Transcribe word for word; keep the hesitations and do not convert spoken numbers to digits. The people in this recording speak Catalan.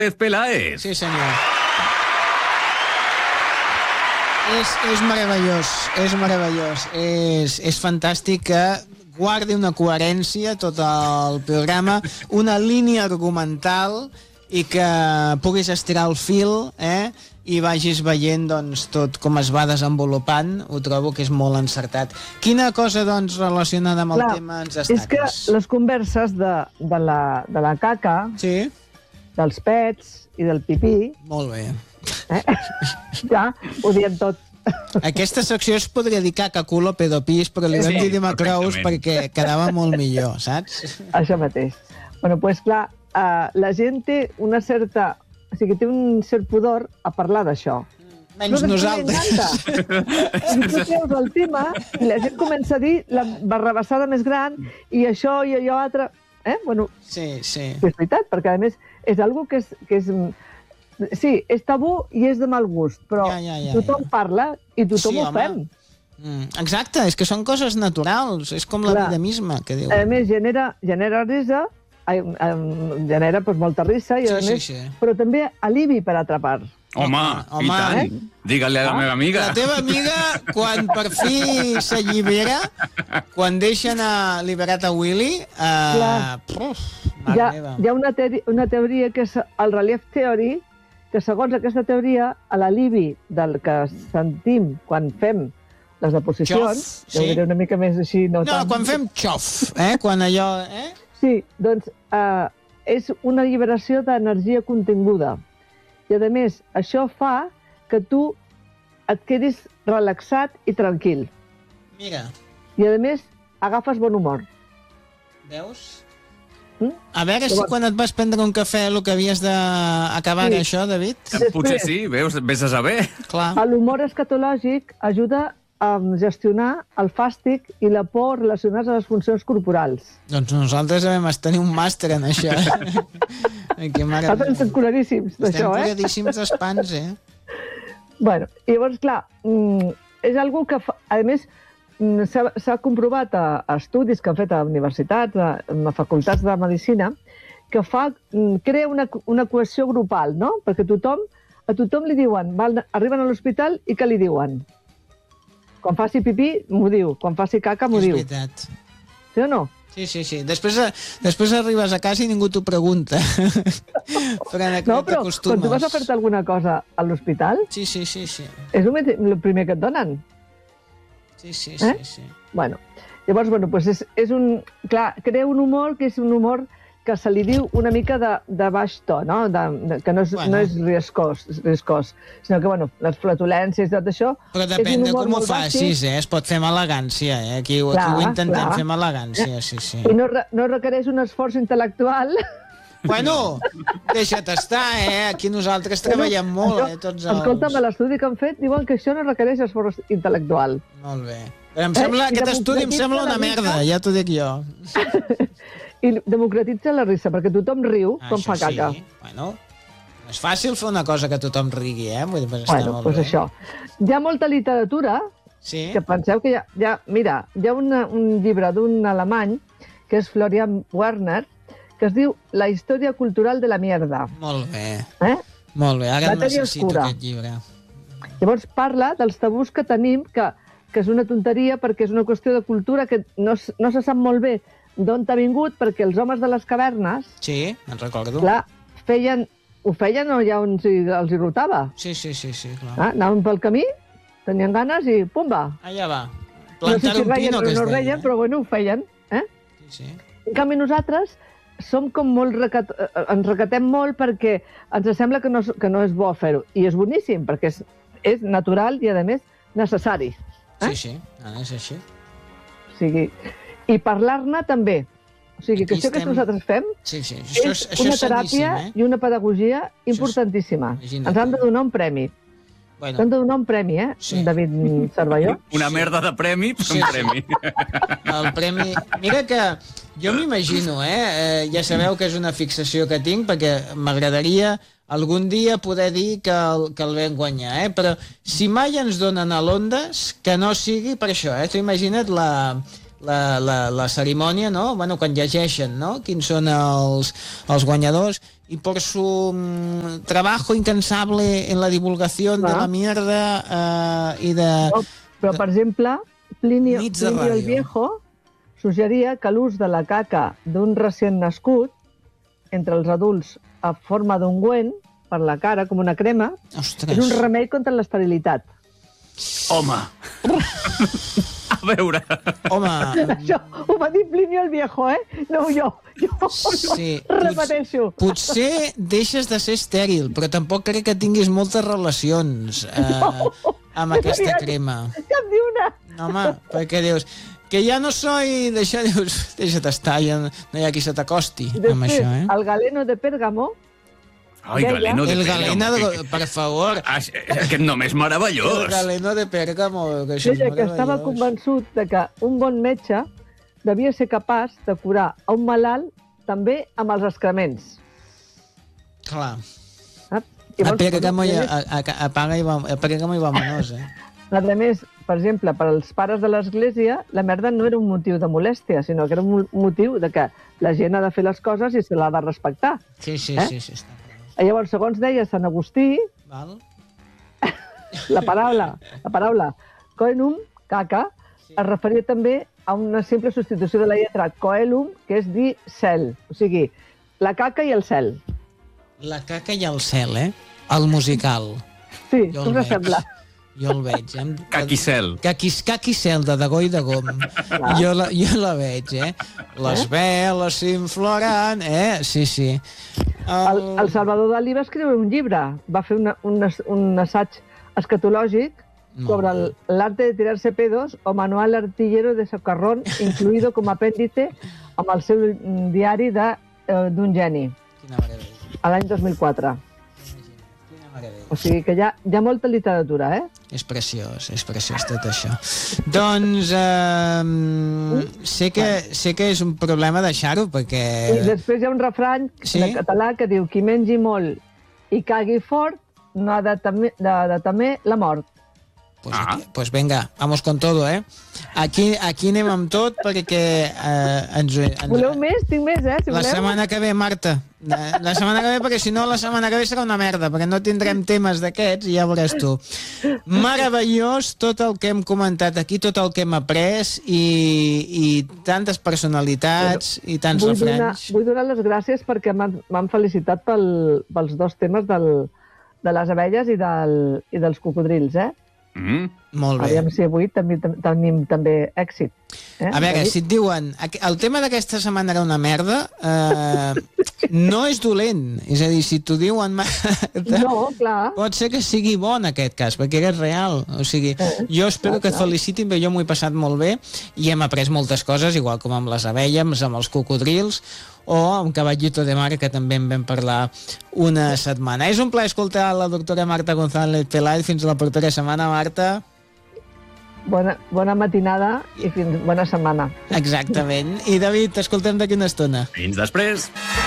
Peláez. Sí, senyor. És, és meravellós, és meravellós. És, és fantàstic que guardi una coherència tot el programa, una línia argumental i que puguis estirar el fil, eh? I vagis veient doncs, tot com es va desenvolupant. Ho trobo que és molt encertat. Quina cosa doncs, relacionada amb el Clar, tema ens destaques? És que les converses de, de, la, de la caca, sí? dels pets i del pipí... Molt bé. Eh? Ja ho diem tot. Aquesta secció es podria dir caca, culo, pedopis, però li vam Sí, dir Dimacrous perfectament. perquè quedava molt millor, saps? Això mateix. Bueno, doncs pues, clar, uh, la gent té una certa... O sigui, té un cert pudor a parlar d'això. Menys nosaltres. I tu treus el tema i la gent comença a dir la barrabassada més gran i això i allò altre... Eh? Bueno, sí, sí. És veritat, perquè a més és algo que és... Que és sí, és tabú i és de mal gust, però ja, ja, ja, tothom ja. parla i tothom Sí, ho home. fem. Mm, exacte, és que són coses naturals, és com la Clar. vida misma, que diu. A més, genera, genera risa, ai, em, genera pues, molta risa, i, a Sí, sí, més, sí. però també alivi per altra part. Home, Home, i tant. eh? Digue-li a la meva amiga. La teva amiga, quan per fi s'allibera, quan deixa anar liberat a Willy, eh, Clar. puf, Hi mare ha, meva. hi ha una, teori, una teoria que és el relief theory, que segons aquesta teoria, a l'alivi del que sentim quan fem les deposicions, Xof, ja ho sí. diré una mica més així, no, No, tant. quan fem xof, eh? Quan allò... Eh? Sí, doncs eh, és una alliberació d'energia continguda. I, a més, això fa que tu et quedis relaxat i tranquil. Mira, I, a més, agafes bon humor. veus? Mm? A veure si Llavors- quan et vas prendre un cafè el que havies d'acabar Sí. era això, David. Potser Després- sí, veus, vés a saber. Clar. L'humor escatològic ajuda a gestionar el fàstic i la por relacionats a les funcions corporals. Doncs nosaltres vam tenir un màster en això. Aquí, mare Nosaltres estem curadíssims Estem d'això, eh? curadíssims d'espans, eh? Bueno, i llavors, clar, mm, és algo que, fa, a més, mm, s'ha s'ha comprovat a, a estudis que han fet a universitats, a, a facultats de medicina, que fa, mm, crea una, una cohesió grupal, no? Perquè tothom, a tothom li diuen, van, arriben a l'hospital i què li diuen? Quan faci pipí, m'ho diu. Quan faci caca, m'ho És diu. veritat. Sí o no? Sí, sí, sí. Després, després arribes a casa i ningú t'ho pregunta. Però en No, però quan tu vas a fer-te alguna cosa a l'hospital, Sí, sí, sí, sí. és el, met- el primer que et donen. Sí, sí, Eh? sí, sí. Bueno, llavors, bueno, doncs és, és un... Clar, crea un humor que és un humor que se li diu una mica de, de baix to, no? De, de, que no és, Bueno. no és riscós, riscós, sinó que, bueno, les flatulències i tot això... Però és depèn un de humor com ho molt facis, eh? Es pot fer amb elegància, eh? Aquí, ho- Clar, aquí ho intentem clar. fer amb elegància, sí, sí. I no, re- no requereix un esforç intel·lectual. Bueno, deixa't estar, eh? Aquí nosaltres treballem molt, eh? Tots els... Escolta'm, a l'estudi que han fet diuen que això no requereix esforç intel·lectual. Molt bé. Però em sembla, Eh? I aquest estudi em democratitza sembla una la vida. merda, ja t'ho dic jo. I democratitza la risa, perquè tothom riu quan Això fa caca. sí. Bueno, no és fàcil fer una cosa que tothom rigui, eh? Vull dir, pues està Bueno, molt doncs bé. això. Hi ha molta literatura Sí? que penseu que hi ha... Hi ha mira, hi ha una, un llibre d'un alemany, que és Florian Werner, que es diu La història cultural de la mierda. Molt bé. Eh? Molt bé, ara el Matèria necessito, oscura. aquest llibre. Llavors parla dels tabús que tenim, que, que és una tonteria perquè és una qüestió de cultura que no, s- no se sap molt bé d'on ha vingut, perquè els homes de les cavernes, Sí, me'n recordo. clar, feien, ho feien allà on si, els hi rotava. Sí, sí, sí, sí, clar. Ah, anaven pel camí, tenien ganes i pumba. Allà va. No sé Plantar si un reien pino, o que es no deia. reien, però bueno, ho feien. Eh? Sí, sí. En canvi, nosaltres som com molt recat... eh, ens recatem molt perquè ens sembla que no, és- que no és bo fer-ho. I és boníssim, perquè és, és natural i, a més, necessari. Eh? Sí, sí, ara és així. O sigui, i parlar-ne també. O sigui, que Aquí això que estem- nosaltres fem Sí, sí, això és, és això una és saníssim, teràpia eh? i una pedagogia importantíssima. imagina't. Ens han de donar un premi. Bueno, Ens han de donar un premi, eh, Sí. David Cervelló? Una merda de premi, però Sí, un sí. premi. el premi... Mira que jo m'imagino, eh? eh? Ja sabeu que és una fixació que tinc, perquè m'agradaria algun dia poder dir que el, que el vam guanyar, eh? Però si mai ens donen a l'Ondes, que no sigui per això, eh? Tu imagina't la, la, la, la cerimònia, no? Bueno, quan llegeixen, no? Quins són els, els guanyadors, y por su mm, trabajo incansable en la divulgación de Ah. la mierda uh, i de... No, però, per exemple, Plini, Nits de Plini el ràdio. Viejo suggeria que l'ús de la caca d'un recient nascut entre els adults a forma d'ungüent per la cara, com una crema, Ostres. és un remei contra l'esterilitat. Home. A veure. Home, Això ho va dir Plini el Viejo, eh? No jo. Jo sí, repeteixo. potser deixes de ser estèril, però tampoc crec que tinguis moltes relacions eh, amb aquesta crema. Cap ni una. No, home, perquè dius que ja no soy... Deixa, dius, deixa't estar, ja no hi ha qui se t'acosti amb Després, això, eh? el galeno de Pèrgamo, Ai, Deia- galeno de El Pèrgamo. galeno, Que- de, per favor. Ah, aquest nom és El meravellós. galeno de Pèrgamo. Que això és deia que estava meravellós. convençut de que un bon metge devia ser capaç de curar a un malalt també amb els excrements. Clar. Saps? A Pèrgamo, i a ja, més- a, a, apaga i va, a Pèrgamo i vámonos, eh? A més, per exemple, per als pares de l'Església, la merda no era un motiu de molèstia, sinó que era un mo- motiu de que la gent ha de fer les coses i se l'ha de respectar. Sí, sí, Eh? sí, sí, està clar. I llavors, segons deia Sant Agustí, Val? la paraula, la paraula coenum, caca, Sí. es referia també a una simple substitució de la lletra coelum, que és dir cel. O sigui, la caca i el cel. La caca i el cel, eh? El musical. Sí, Jo com el us sembla? Jo el veig. Eh? Caquicel. Caquis, caquicel de Dagó i de Gom. Jo la, jo la veig, eh? Les veles s'infloren, eh? Sí, sí. El, el Salvador Dalí va escriure un llibre, va fer una, un, as- un assaig escatològic Molt sobre bé. el, l'arte de tirarse pedos o manual artillero de socarrón, incluido com a apèndice amb el seu mm, diari de, eh, d'un geni, Quina meravella. a l'any dos mil quatre. Quina meravella. O sigui que hi ha, hi ha molta literatura, eh? És preciós, és preciós tot això. Doncs eh, sé, que, sé que és un problema deixar-ho, perquè... I després hi ha un refrany Sí? de català que diu qui mengi molt i cagui fort no ha de temer, de, de temer la mort. Pues, Ah. aquí, pues venga, vamos con todo, eh? Aquí, aquí anem amb tot perquè eh, ens, ens, Voleu més? Tinc més, eh? Si la voleu. setmana que ve, Marta. La, la setmana que ve, perquè si no, la setmana que ve serà una merda, perquè no tindrem temes d'aquests i ja veuràs tu. Meravellós tot el que hem comentat aquí, tot el que hem après i, i tantes personalitats i tants vull donar, refranys. vull donar les gràcies perquè m'han m'han felicitat pel, pels dos temes del, de les abelles i, del, i dels cocodrils, eh? Mm. Molt bé. Aviam si avui també tem- tenim també èxit. Eh? A veure, si et diuen aqu- el tema d'aquesta setmana era una merda, eh, no és dolent. És a dir, si t'ho diuen... ma- No, clar. Pot ser que sigui bo en aquest cas, perquè és real. O sigui, jo espero que et felicitin, però jo m'ho he passat molt bé i hem après moltes coses, igual com amb les abelles, amb els cocodrils o amb Caballito de Mar, que també en vam parlar una setmana. És un plaer escoltar la doctora Marta González Peláez. Fins la propera setmana, Marta. Bona, bona matinada i fins bona setmana. Exactament. I David, t'escoltem d'aquí una estona. Fins després.